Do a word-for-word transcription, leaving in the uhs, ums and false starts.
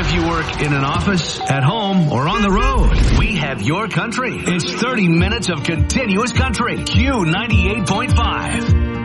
if you work in an office, at home, or on the road, we have your country. It's thirty minutes of continuous country. Q ninety-eight point five.